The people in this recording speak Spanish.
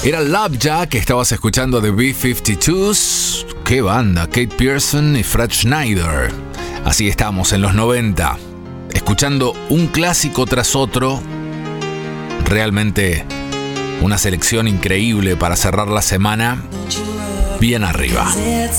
Era Love Jack que estabas escuchando de B-52s. ¡Qué banda! Kate Pearson y Fred Schneider. Así estamos en los 90, escuchando un clásico tras otro. Realmente una selección increíble para cerrar la semana bien arriba.